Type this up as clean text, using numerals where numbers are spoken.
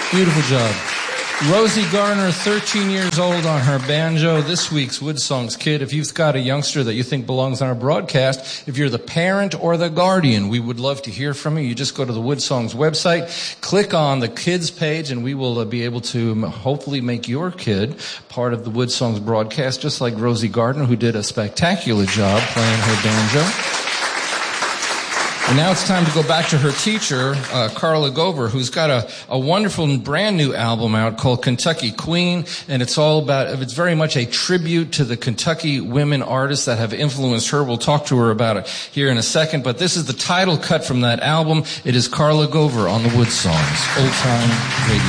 Beautiful job. Rosie Garner, 13 years old on her banjo, this week's Wood Songs Kid. If you've got a youngster that you think belongs on our broadcast, if you're the parent or the guardian, we would love to hear from you. You just go to the Wood Songs website, click on the kids page, and we will be able to hopefully make your kid part of the Wood Songs broadcast, just like Rosie Gardner, who did a spectacular job playing her banjo. And now it's time to go back to her teacher, Carla Gover, who's got a wonderful and brand new album out called Kentucky Queen. And it's very much a tribute to the Kentucky women artists that have influenced her. We'll talk to her about it here in a second. But this is the title cut from that album. It is Carla Gover on the Wood Songs, Old Time Radio.